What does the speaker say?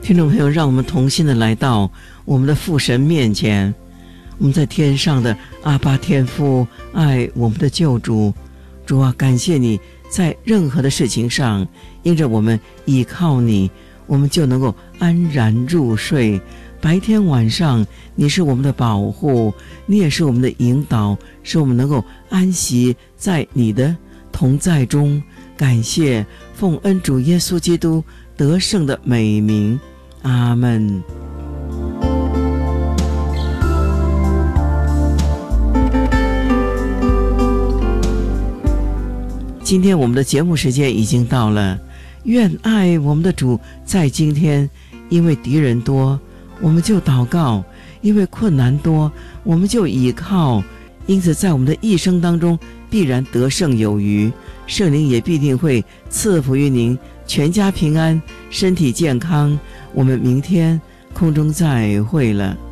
听众朋友，让我们同心的来到我们的父神面前。我们在天上的阿爸天父，爱我们的救主。主啊，感谢你在任何的事情上，因着我们依靠你，我们就能够安然入睡。白天晚上，你是我们的保护，你也是我们的引导，使我们能够安息在你的同在中。感谢奉恩主耶稣基督得胜的美名，阿们。今天我们的节目时间已经到了，愿爱我们的主在今天，因为敌人多，我们就祷告；因为困难多，我们就倚靠。因此在我们的一生当中必然得胜有余，圣灵也必定会赐福于您，全家平安，身体健康。我们明天空中再会了。